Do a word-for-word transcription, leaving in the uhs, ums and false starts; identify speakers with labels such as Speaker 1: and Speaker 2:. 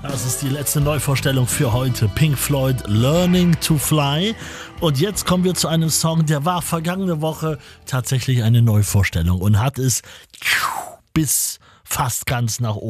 Speaker 1: Das ist die letzte Neuvorstellung für heute. Pink Floyd, Learning to Fly. Und jetzt kommen wir zu einem Song, der war vergangene Woche tatsächlich eine Neuvorstellung und hat es bis fast ganz nach oben